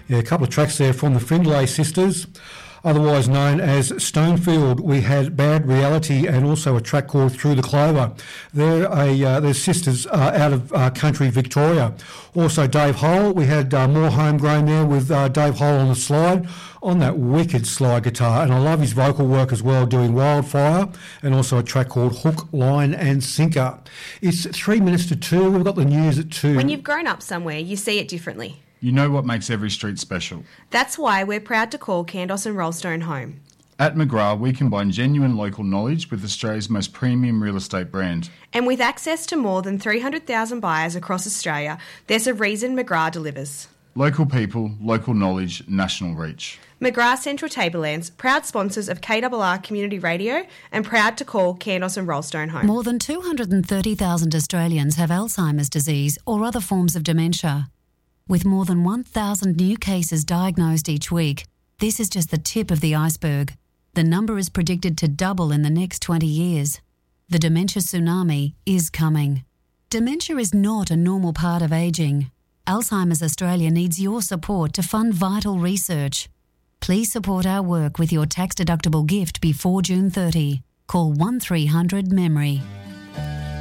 Yeah, a couple of tracks there from the Findlay Sisters, otherwise known as Stonefield. We had Bad Reality and also a track called Through the Clover. They're sisters out of country Victoria. Also Dave Hole, we had more homegrown there with Dave Hole on the slide, on that wicked slide guitar, and I love his vocal work as well, doing Wildfire, and also a track called Hook, Line and Sinker. It's 3 minutes to 2, we've got the news at 2. When you've grown up somewhere, you see it differently. You know what makes every street special. That's why we're proud to call Kandos and Rollstone home. At McGrath, we combine genuine local knowledge with Australia's most premium real estate brand. And with access to more than 300,000 buyers across Australia, there's a reason McGrath delivers. Local people, local knowledge, national reach. McGrath Central Tablelands, proud sponsors of KRR Community Radio and proud to call Kandos and Rollstone home. More than 230,000 Australians have Alzheimer's disease or other forms of dementia. With more than 1,000 new cases diagnosed each week, this is just the tip of the iceberg. The number is predicted to double in the next 20 years. The dementia tsunami is coming. Dementia is not a normal part of ageing. Alzheimer's Australia needs your support to fund vital research. Please support our work with your tax-deductible gift before June 30. Call 1300 MEMORY.